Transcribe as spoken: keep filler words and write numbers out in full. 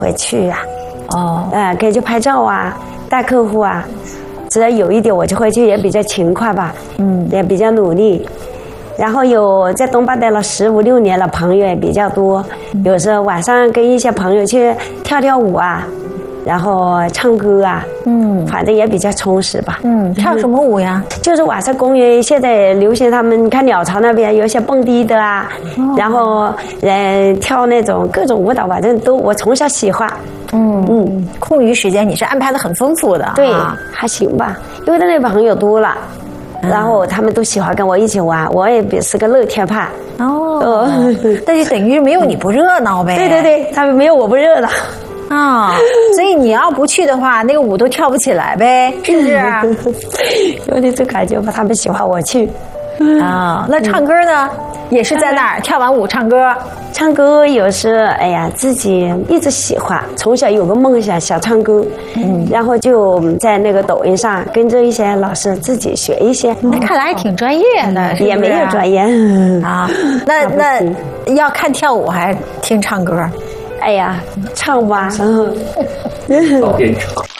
会去啊。 哦， 呃，可以去拍照啊，带客户啊。只要有一点我就会去，也比较勤快吧，嗯，也比较努力。然后有在东坝待了十五六年了，朋友也比较多。有时候晚上跟一些朋友去跳跳舞啊，然后唱歌啊，嗯，反正也比较充实吧。 嗯，跳什么舞呀？ 就是晚上公园现在流行，他们看鸟巢那边有一些蹦迪的啊，哦、然后呃跳那种各种舞蹈，反正都我从小喜欢。 嗯嗯，空余时间你是安排的很丰富的。 对，还行吧，因为那边朋友多了。然后他们都喜欢跟我一起玩，我也是个乐天派。 哦，但是等于没有你不热闹呗。 对对对，他们没有我不热闹。 啊，所以你要不去的话，那个舞都跳不起来呗，是不是？ 有点这感觉吧，他们喜欢我去。 啊，那唱歌呢？也是在那儿跳完舞唱歌。 唱歌有时哎呀，自己一直喜欢，从小有个梦想想唱歌，嗯，然后就在那个抖音上跟着一些老师自己学一些。 那看来还挺专业的， 也没有专业啊。那那要看跳舞还是听唱歌？ 哎呀，唱吧， 早点唱。